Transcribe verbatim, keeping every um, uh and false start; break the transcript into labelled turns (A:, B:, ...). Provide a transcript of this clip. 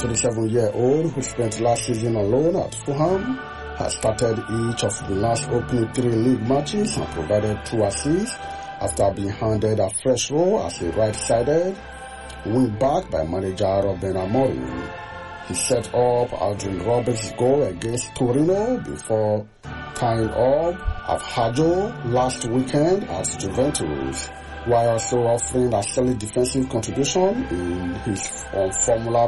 A: thirty-seven-year-old, who spent last season on loan at Fulham, has started each of the last opening three league matches and provided two assists after being handed a fresh role as a right-sided wing-back by manager Ruben Amorim. He set up Adrian Roberts' goal against Torino before tying up Avhajo last weekend at Juventus, while also offering a solid defensive contribution in his um, Formula